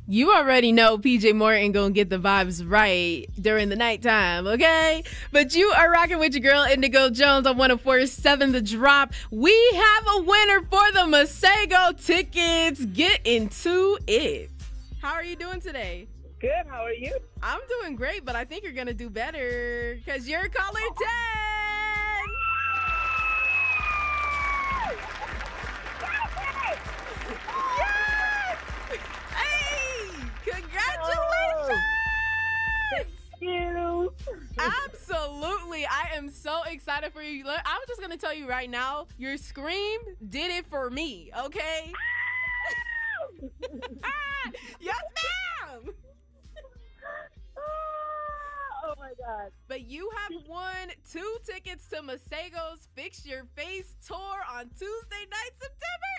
You already know PJ Morton gonna get the vibes right during the nighttime, okay? But you are rocking with your girl Indigo Jones on 104.7 The Drop. We have a winner for the Masego tickets. Get into it. How are you doing today? Good, how are you? I'm doing great, but I think you're gonna do better because you're caller 10. Congratulations! Thank you. Absolutely. I am so excited for you. Look, I'm just going to tell you right now, your scream did it for me, okay? Yes, ma'am! Oh my God. But you have won 2 tickets to Masego's Fix Your Face tour on Tuesday night, September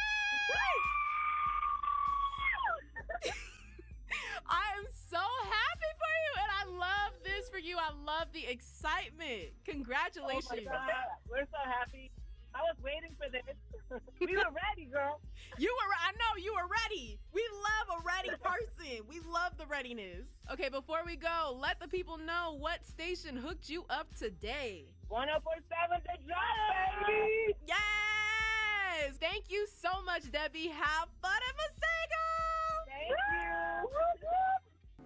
8th! I am so happy for you, and I love this for you. I love the excitement. Congratulations. Oh my God. We're so happy. I was waiting for this. We were ready, girl. I know you were ready. We love a ready person. We love the readiness. Okay, before we go, let the people know what station hooked you up today. 104.7 The Drop, baby. Yes. Thank you so much, Debbie. Have